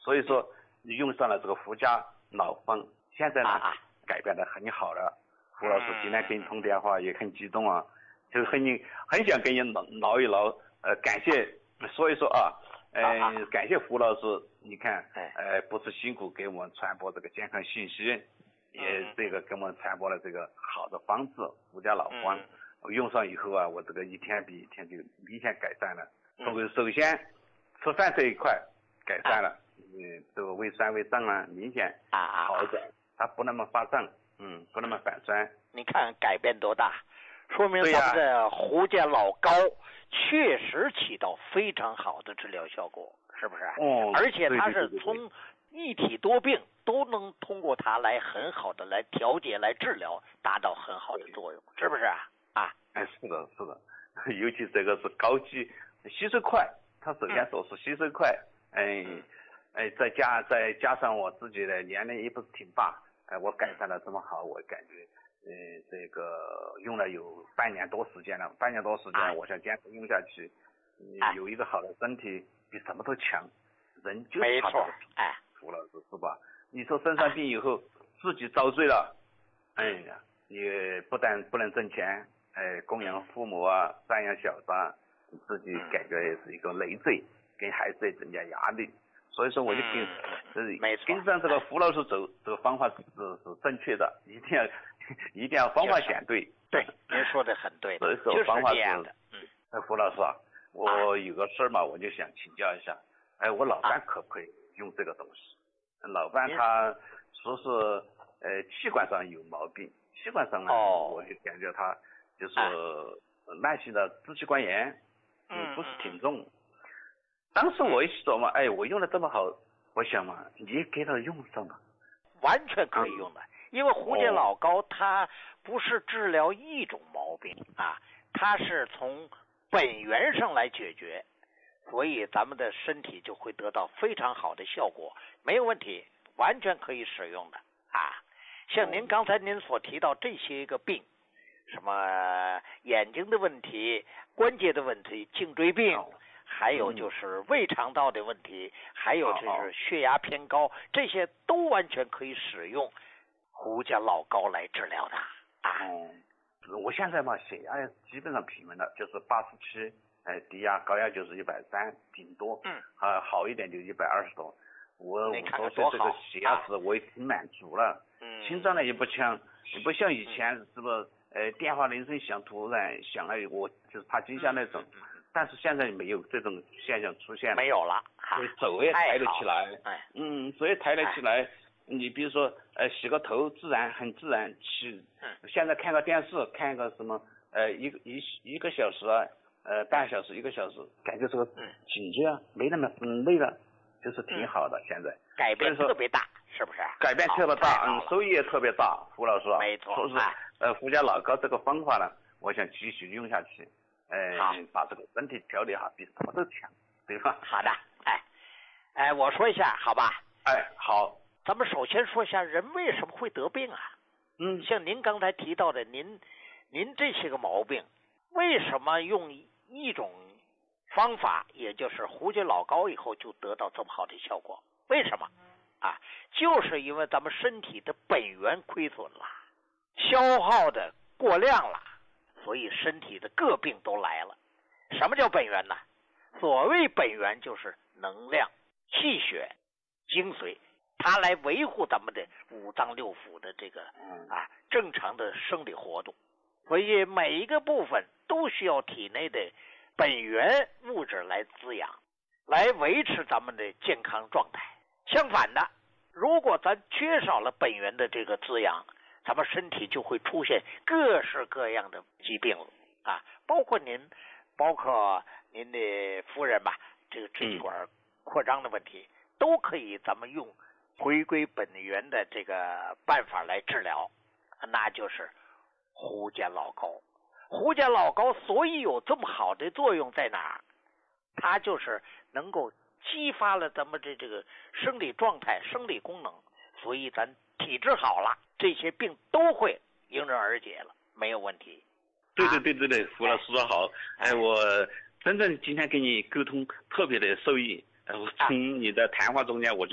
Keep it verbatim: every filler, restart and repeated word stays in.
所以说用上了这个胡家老方，现在呢、啊、改变的很好了。胡老师今天给你通电话也很激动啊，就是很很想跟你唠唠一唠，呃，感谢，所以说啊，呃，感谢胡老师，你看，呃，不辞辛苦给我们传播这个健康信息，也这个给我们传播了这个好的方子，胡家老方，我用上以后啊，我这个一天比一天就明显改善了。通过首先吃饭这一块改善了，嗯，这个胃酸胃胀啊明显好转，它不那么发胀。嗯，不那么反酸。 你看改变多大，说明咱们的胡家老膏确实起到非常好的治疗效果，是不是？ 哦。 而且它是从一体多病都能通过它来很好的来调节、来治疗，达到很好的作用，是不是啊？啊， 哎，是的，是的，尤其这个是高级，吸收快，它首先说是吸收快，哎、嗯，哎，再加再加上我自己的年龄也不是挺大。哎，我改善的这么好，我感觉，呃，这个用了有半年多时间了，半年多时间，哎、我想坚持用下去，哎、有一个好的身体，比什么都强。人就是差这个，哎，胡老师是吧？你说生上病以后，哎、自己遭罪了，哎呀，也不但不能挣钱，哎，供养父母啊，赡养小三，自己感觉也是一个累赘，给孩子也增加压力。所以说我就跟， 嗯、 呃，跟上这个胡老师走，这个方法是是正确的，一定要一定要方法选对。 对，您说的很对。 所以说方法是， 就是这样的。嗯。 哎，胡老师啊，我有个事儿嘛，我就想请教一下，哎，我老伴可不可以用这个东西？啊、老伴他说是呃气管上有毛病，气管上呢， 哦、 我就感觉他就是慢性的支气管炎，嗯，不是挺重。嗯当时我一说嘛，哎，我用的这么好，我想嘛，你也给他用上吧， 完全可以用的，嗯、因为胡家老膏它不是治疗一种毛病啊，它是从本源上来解决，所以咱们的身体就会得到非常好的效果，没有问题，完全可以使用的啊。像您刚才您所提到这些个病，什么眼睛的问题、关节的问题、颈椎病。哦还有就是胃肠道的问题，嗯、还有就是血压偏高，这些都完全可以使用胡家老膏来治疗的啊。 嗯，我现在嘛血压基本上平稳了，就是八十七，哎，低压高压就是一百三，顶多，嗯，啊好一点就一百二十多。我五十多岁这个血压值我也挺满足了，嗯，心脏呢也不强，也不像以前是不是呃电话铃声响突然响了，我就是怕惊吓那种。嗯嗯但是现在没有这种现象出现了， 没有了， 所以手也抬得起来，哎，嗯，所以抬得起来。你比如说，呃，洗个头，自然很自然起。嗯，现在看个电视，看个什么，呃，一个一一个小时啊，呃，半小时一个小时，感觉这个颈椎啊没那么嗯累了，就是挺好的。现在改变特别大，是不是？ 改变特别大，嗯，收益也特别大。胡老师啊， 没错， 说是呃胡家老膏这个方法呢，我想继续用下去。哎，把这个身体调理好，比什么都强，对吧？ 好的，哎，哎，我说一下，好吧？ 哎，好。 咱们首先说一下人为什么会得病啊？ 嗯， 像您刚才提到的，您您这些个毛病，为什么用一种方法，也就是胡家老膏以后就得到这么好的效果？为什么？啊，就是因为咱们身体的本源亏损了，消耗的过量了。所以身体的各病都来了。什么叫本源呢？所谓本源就是能量、气血、精髓，它来维护咱们的五脏六腑的这个啊正常的生理活动。所以每一个部分都需要体内的本源物质来滋养，来维持咱们的健康状态。相反的，如果咱缺少了本源的这个滋养，咱们身体就会出现各式各样的疾病了啊，包括您，包括您的夫人吧，这个支气管扩张的问题，嗯、都可以咱们用回归本源的这个办法来治疗，那就是胡家老膏。胡家老膏所以有这么好的作用在哪儿？它就是能够激发了咱们这这个生理状态、生理功能，所以咱体质好了，这些病都会迎刃而解了，没有问题。 对对对对对，胡老师说好，哎，哎我真正今天跟你沟通特别的受益，呃，从你的谈话中间我就